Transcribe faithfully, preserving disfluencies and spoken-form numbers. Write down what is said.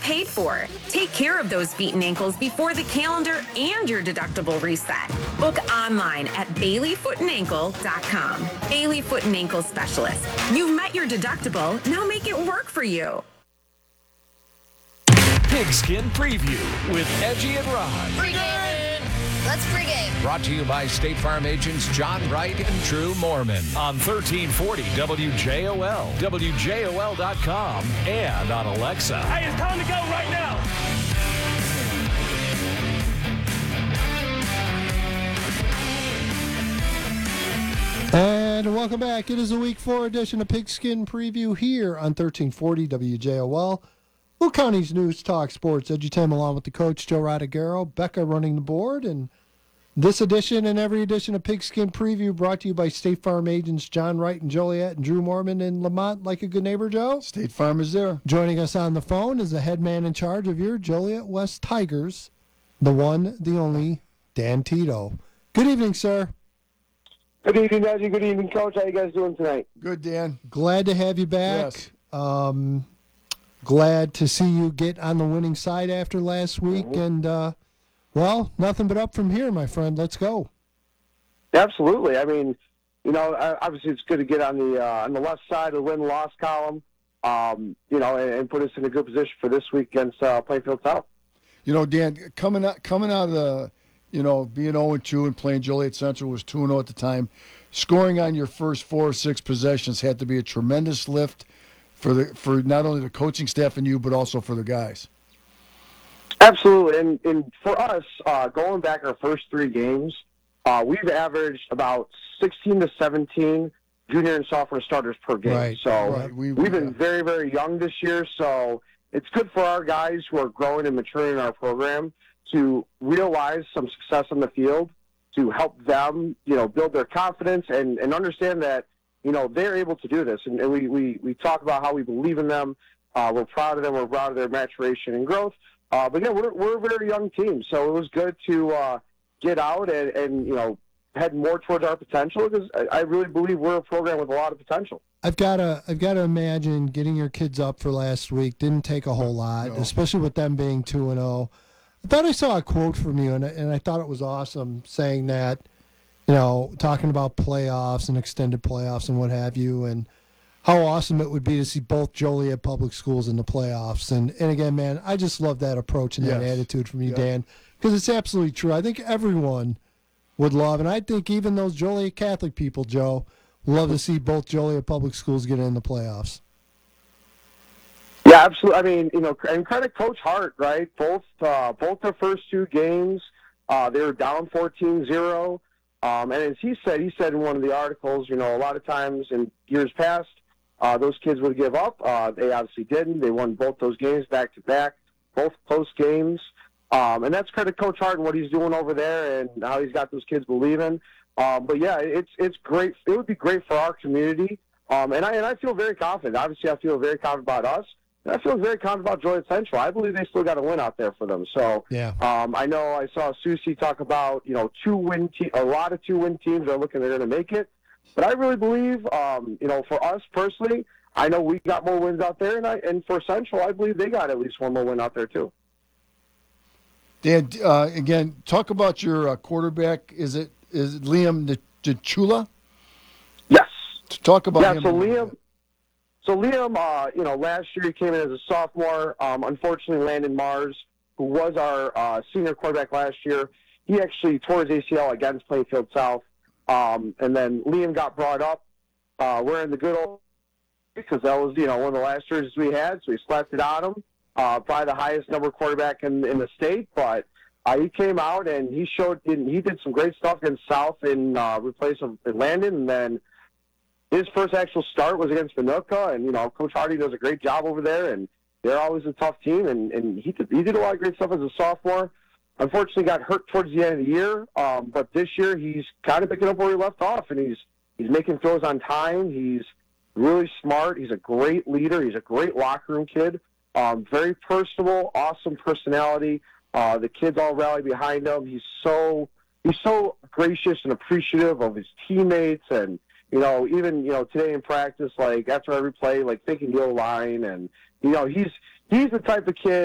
paid for. Take care of those feet and ankles before the calendar and your deductible reset. Book online at Bailey Foot and Ankle dot com. Bailey Foot and Ankle Specialist. You've met your deductible. Now make it work for you. Pigskin Preview with Edgy and Rod. Pregame. Let's pregame. Brought to you by State Farm agents John Wright and Drew Mormon on thirteen forty W J O L, W J O L dot com, and on Alexa. Hey, it's time to go right now. And welcome back. It is a week four edition of Pigskin Preview here on thirteen forty W J O L. Will County's News Talk Sports. Edgy Tim along with the coach, Joe Rodagero, Becca running the board. And this edition and every edition of Pigskin Preview brought to you by State Farm agents John Wright and Joliet and Drew Mormon in Lamont. Like a good neighbor, Joe? State Farm is there. Joining us on the phone is the head man in charge of your Joliet West Tigers, the one, the only, Dan Tito. Good evening, sir. Good evening, Edgy. Good evening, Coach. How you guys doing tonight? Good, Dan. Glad to have you back. Yes. Um, glad to see you get on the winning side after last week. Mm-hmm. And, uh, well, nothing but up from here, my friend. Let's go. Absolutely. I mean, you know, obviously it's good to get on the uh, on the left side of the win-loss column, um, you know, and, and put us in a good position for this week against uh, Plainfield South. You know, Dan, coming out, coming out of the, you know, being oh and two and playing Joliet Central was two and oh at the time, scoring on your first four or six possessions had to be a tremendous lift for the for not only the coaching staff and you, but also for the guys. Absolutely. And, and for us, uh, going back our first three games, uh, we've averaged about sixteen to seventeen junior and sophomore starters per game. Right, so right. We, we've been yeah. very, very young this year. So it's good for our guys who are growing and maturing in our program to realize some success on the field, to help them, you know, build their confidence and, and understand that, you know, they're able to do this. And, and we, we, we talk about how we believe in them. Uh, we're proud of them. We're proud of their maturation and growth. Uh, but, yeah, we're, we're a very young team. So it was good to uh, get out and, and, you know, head more towards our potential because I, I really believe we're a program with a lot of potential. I've got to I've got to imagine getting your kids up for last week didn't take a whole lot, No. especially with them being two and oh. I thought I saw a quote from you, and I, and I thought it was awesome, saying that, you know, talking about playoffs and extended playoffs and what have you, and how awesome it would be to see both Joliet Public Schools in the playoffs. And, and again, man, I just love that approach and that Yes. attitude from you, Yep. Dan, because it's absolutely true. I think everyone would love, and I think even those Joliet Catholic people, Joe, love to see both Joliet Public Schools get in the playoffs. Yeah, absolutely. I mean, you know, and credit Coach Hart, right? Both uh, both their first two games, uh, they were down fourteen zero. Um, and as he said, he said in one of the articles, you know, a lot of times in years past, uh, those kids would give up. Uh, they obviously didn't. They won both those games back to back, both close games. Um, and that's credit Coach Hart and what he's doing over there and how he's got those kids believing. Um, but yeah, it's it's great. It would be great for our community. Um, and I and I feel very confident. Obviously, I feel very confident about us. I feel very confident about Joliet Central. I believe they still got a win out there for them. So Yeah. um, I know I saw Susie talk about, you know, two win te- a lot of two win teams are looking they're going to make it. But I really believe, um, you know, for us personally, I know we got more wins out there, and I and for Central, I believe they got at least one more win out there too. Dan, uh, again, talk about your uh, quarterback. Is it is it Liam Chula? Yes. Talk about yeah, him. so Liam. So Liam, uh, you know, last year he came in as a sophomore. Um, unfortunately, Landon Mars, who was our uh, senior quarterback last year, he actually tore his A C L against Plainfield South. Um, and then Liam got brought up. Uh, we're in the good old because that was, you know, one of the last years we had, so we slapped it on him. Uh, probably the highest number quarterback in, in the state, but uh, he came out and he showed he did some great stuff against South in uh, replace of in Landon, and then his first actual start was against Minooka, and, you know, Coach Hardy does a great job over there, and they're always a tough team, and, and he, did, he did a lot of great stuff as a sophomore. Unfortunately, got hurt towards the end of the year, um, but this year he's kind of picking up where he left off, and he's he's making throws on time. He's really smart. He's a great leader. He's a great locker room kid. Um, very personable, awesome personality. Uh, the kids all rally behind him. He's so he's so gracious and appreciative of his teammates, and you know, even, you know, today in practice, like, after every play, like, thinking the O-line, and, you know, he's he's the type of kid